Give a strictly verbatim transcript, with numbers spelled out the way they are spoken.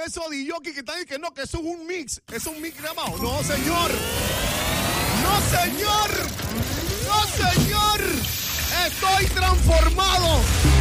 esos D-Jockey que están diciendo que no, que eso es un mix. Eso es un mix grabado. No, señor. No, señor. No, señor. Estoy transformado.